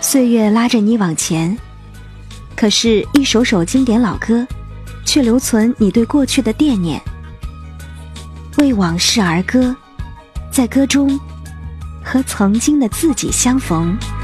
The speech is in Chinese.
岁月拉着你往前，可是一首首经典老歌却留存你对过去的惦念。为往事而歌，在歌中和曾经的自己相逢。